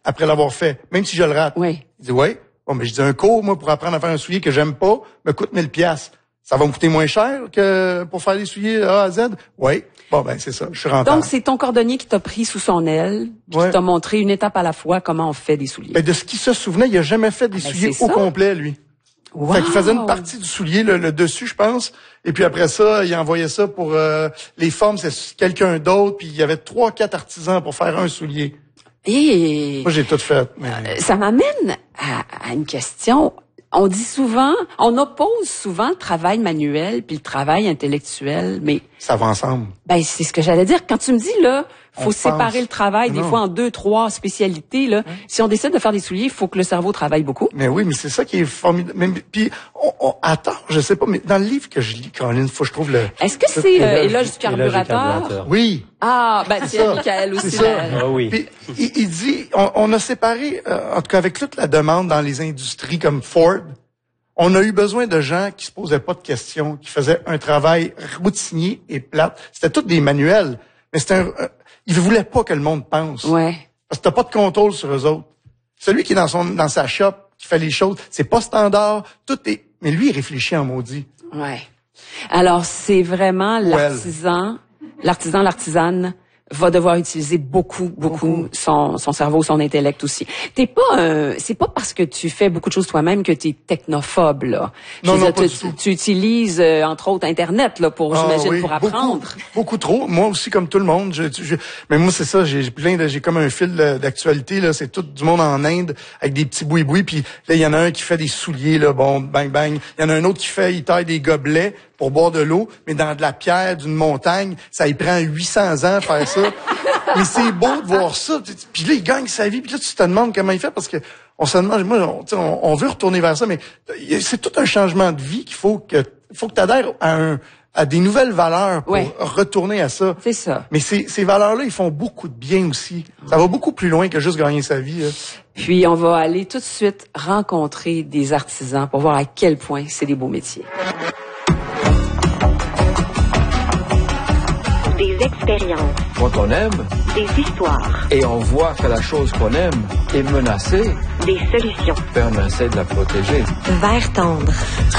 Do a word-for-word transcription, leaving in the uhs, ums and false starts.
après l'avoir fait, même si je le rate. Oui. Il dit, oui. Bon, mais je dis, un cours, moi, pour apprendre à faire un soulier que j'aime pas, me coûte mille piastres. Ça va me coûter moins cher que pour faire des souliers A à Z? Oui. Bon, ben, c'est ça. Je suis rentable. Donc, c'est ton cordonnier qui t'a pris sous son aile, puis Ouais. qui t'a montré une étape à la fois comment on fait des souliers. Ben, de ce qu'il se souvenait, il a jamais fait des Ah, ben, souliers c'est au ça. complet, lui. Wow. Fait qu'il faisait une partie du soulier, le, le dessus, je pense. Et puis après ça, il envoyait ça pour euh, les formes, c'est quelqu'un d'autre. Puis il y avait trois, quatre artisans pour faire un soulier. Et Moi, j'ai tout fait. Mais... euh, ça m'amène à, à une question. On dit souvent, on oppose souvent le travail manuel puis le travail intellectuel, mais Ça va ensemble. ben c'est ce que j'allais dire. Quand tu me dis là, faut On séparer pense. le travail des Non. fois en deux, trois spécialités là. Si on décide de faire des souliers, il faut que le cerveau travaille beaucoup. Mais oui, mais c'est ça qui est formidable. Mais, puis, on, on, attends, je sais pas, mais dans le livre que je lis, Caroline, faut que je trouve le... Est-ce que c'est euh, éloge du carburateur? Oui. Ah, ben C'est tiens, ça. Michael aussi. C'est ça. là. Ah oui. Puis, il, il dit, on, on a séparé, euh, en tout cas avec toute la demande dans les industries comme Ford, on a eu besoin de gens qui se posaient pas de questions, qui faisaient un travail routinier et plate. C'était tous des manuels, mais c'était un, euh, ils voulaient pas que le monde pense. Ouais. Parce que t'as pas de contrôle sur eux autres. Celui qui est dans son dans sa shop, qui fait les choses, c'est pas standard, tout est... Mais lui, il réfléchit en maudit. Ouais. Alors, c'est vraiment l'artisan, l'artisan, l'artisane va devoir utiliser beaucoup, beaucoup, Beaucoup. son, son cerveau, son intellect aussi. T'es pas, euh, c'est pas parce que tu fais beaucoup de choses toi-même que t'es technophobe, là. Je Non, veux non, dire, pas tu, du tout. tu utilises, euh, entre autres, Internet, là, pour, Ah j'imagine, oui, pour apprendre. Beaucoup, beaucoup trop. Moi aussi, comme tout le monde. Je, je- mais moi, c'est ça. J'ai plein de, j'ai comme un fil de- d'actualité là. C'est tout du monde en Inde avec des petits boui-boui. Puis là, il y en a un qui fait des souliers là. Bon, bang bang. Il y en a un autre qui fait, il taille des gobelets pour boire de l'eau, mais dans de la pierre d'une montagne. Ça y prend huit cents ans faire ça. Mais c'est beau de voir ça. Puis là, il gagne sa vie. Puis là, tu te demandes comment il fait parce que on se demande. Moi, on, tu sais, on, on veut retourner vers ça, mais c'est tout un changement de vie qu'il faut que, faut que tu adhères à un à des nouvelles valeurs pour Ouais. retourner à ça. C'est ça. Mais ces, ces valeurs-là, ils font beaucoup de bien aussi. Ça va beaucoup plus loin que juste gagner sa vie. Là. Puis, on va aller tout de suite rencontrer des artisans pour voir à quel point c'est des beaux métiers. Des expériences, Quand on aime des histoires, et on voit que la chose qu'on aime est menacée, des solutions. ben on essaie de la protéger. Vert tendre.